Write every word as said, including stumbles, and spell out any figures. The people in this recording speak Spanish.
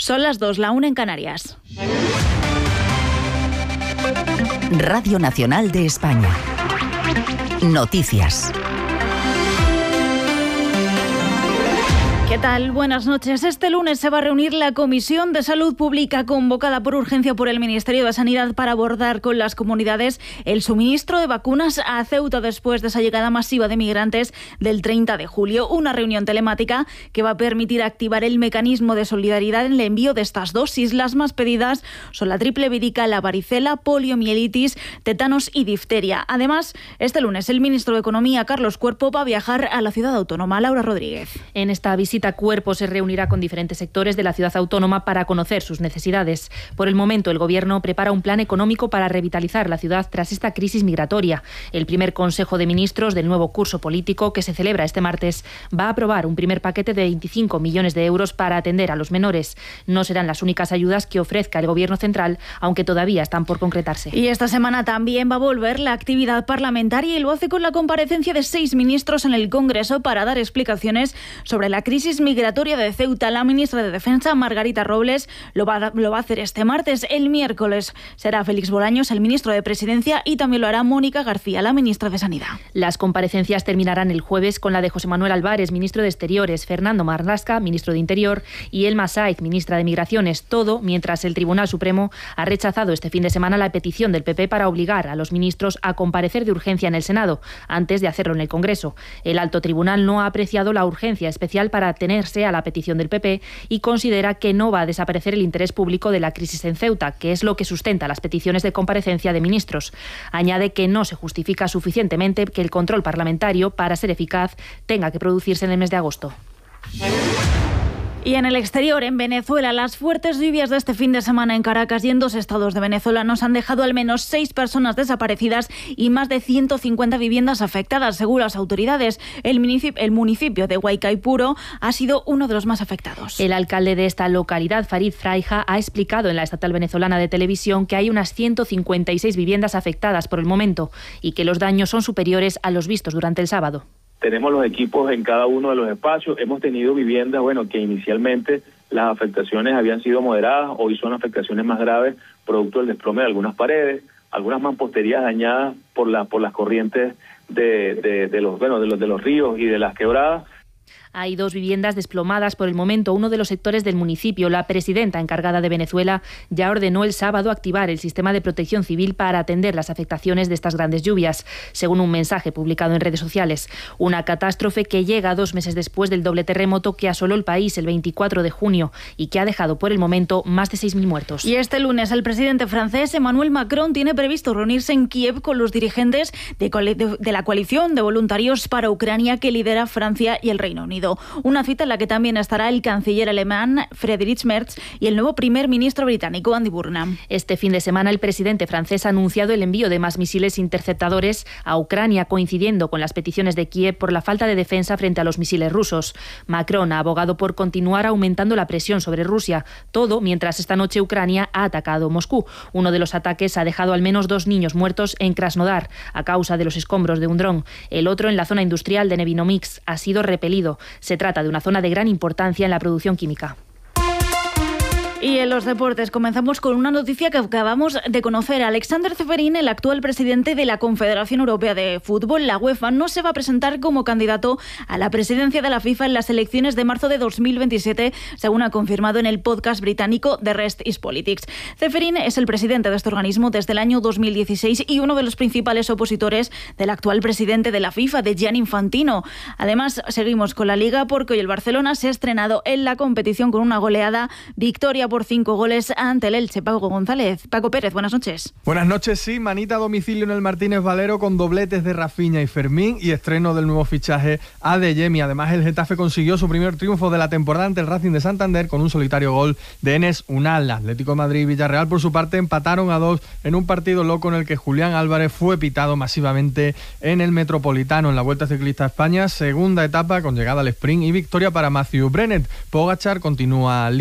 Son las dos, la una en Canarias. Radio Nacional de España. Noticias. ¿Qué tal? Buenas noches. Este lunes se va a reunir la Comisión de Salud Pública convocada por urgencia por el Ministerio de Sanidad para abordar con las comunidades el suministro de vacunas a Ceuta después de esa llegada masiva de migrantes del treinta de julio. Una reunión telemática que va a permitir activar el mecanismo de solidaridad en el envío de estas dosis. Las más pedidas son la triple vírica, la varicela, poliomielitis, tétanos y difteria. Además, este lunes el ministro de Economía, Carlos Cuerpo, va a viajar a la ciudad autónoma. Laura Rodríguez. En esta visita Cuerpo se reunirá con diferentes sectores de la ciudad autónoma para conocer sus necesidades. Por el momento, el Gobierno prepara un plan económico para revitalizar la ciudad tras esta crisis migratoria. El primer Consejo de Ministros del nuevo curso político, que se celebra este martes, va a aprobar un primer paquete de veinticinco millones de euros para atender a los menores. No serán las únicas ayudas que ofrezca el Gobierno central, aunque todavía están por concretarse. Y esta semana también va a volver la actividad parlamentaria y lo hace con la comparecencia de seis ministros en el Congreso para dar explicaciones sobre la crisis migratoria de Ceuta. La ministra de Defensa, Margarita Robles, lo va, lo va a hacer este martes. El miércoles será Félix Bolaños, el ministro de Presidencia, y también lo hará Mónica García, la ministra de Sanidad. Las comparecencias terminarán el jueves con la de José Manuel Álvarez, ministro de Exteriores, Fernando Marlaska, ministro de Interior, y Elma Saiz, ministra de Migraciones. Todo mientras el Tribunal Supremo ha rechazado este fin de semana la petición del P P para obligar a los ministros a comparecer de urgencia en el Senado, antes de hacerlo en el Congreso. El alto tribunal no ha apreciado la urgencia especial para atenerse a la petición del P P y considera que no va a desaparecer el interés público de la crisis en Ceuta, que es lo que sustenta las peticiones de comparecencia de ministros. Añade que no se justifica suficientemente que el control parlamentario, para ser eficaz, tenga que producirse en el mes de agosto. Y en el exterior, en Venezuela, las fuertes lluvias de este fin de semana en Caracas y en dos estados de Venezuela nos han dejado al menos seis personas desaparecidas y más de ciento cincuenta viviendas afectadas. Según las autoridades, el municipio, el municipio de Guaycaipuro ha sido uno de los más afectados. El alcalde de esta localidad, Farid Fraija, ha explicado en la estatal venezolana de televisión que hay unas ciento cincuenta y seis viviendas afectadas por el momento y que los daños son superiores a los vistos durante el sábado. Tenemos los equipos en cada uno de los espacios. Hemos tenido viviendas, bueno, que inicialmente las afectaciones habían sido moderadas, hoy son afectaciones más graves, producto del desplome de algunas paredes, algunas mamposterías dañadas por la, por las corrientes de, de, de los, bueno, de los, de los ríos y de las quebradas. Hay dos viviendas desplomadas por el momento. Uno de los sectores del municipio, la presidenta encargada de Venezuela, ya ordenó el sábado activar el sistema de protección civil para atender las afectaciones de estas grandes lluvias, según un mensaje publicado en redes sociales. Una catástrofe que llega dos meses después del doble terremoto que asoló el país el veinticuatro de junio y que ha dejado por el momento más de seis mil muertos. Y este lunes el presidente francés Emmanuel Macron tiene previsto reunirse en Kiev con los dirigentes de, de, de la coalición de voluntarios para Ucrania que lidera Francia y el Reino Unido. Una cita en la que también estará el canciller alemán Friedrich Merz y el nuevo primer ministro británico Andy Burnham. Este fin de semana el presidente francés ha anunciado el envío de más misiles interceptadores a Ucrania, coincidiendo con las peticiones de Kiev por la falta de defensa frente a los misiles rusos. Macron ha abogado por continuar aumentando la presión sobre Rusia, todo mientras esta noche Ucrania ha atacado Moscú. Uno de los ataques ha dejado al menos dos niños muertos en Krasnodar a causa de los escombros de un dron. El otro, en la zona industrial de Nevinomix, ha sido repelido. Se trata de una zona de gran importancia en la producción química. Y en los deportes comenzamos con una noticia que acabamos de conocer. Alexander Ceferín, el actual presidente de la Confederación Europea de Fútbol, la UEFA, no se va a presentar como candidato a la presidencia de la FIFA en las elecciones de marzo de dos mil veintisiete, según ha confirmado en el podcast británico The Rest is Politics. Ceferín es el presidente de este organismo desde el año dos mil dieciséis y uno de los principales opositores del actual presidente de la FIFA, de Gianni Infantino. Además, seguimos con la Liga porque hoy el Barcelona se ha estrenado en la competición con una goleada, victoria por cinco goles ante el Elche. Paco González, Paco Pérez, buenas noches. Buenas noches, sí, manita a domicilio en el Martínez Valero con dobletes de Rafinha y Fermín y estreno del nuevo fichaje Adeyemi. Además, el Getafe consiguió su primer triunfo de la temporada ante el Racing de Santander con un solitario gol de Enes Unal. Atlético de Madrid y Villarreal, por su parte, empataron a dos en un partido loco en el que Julián Álvarez fue pitado masivamente en el Metropolitano. En la Vuelta Ciclista a España, segunda etapa con llegada al sprint y victoria para Matthew Brennet. Pogačar continúa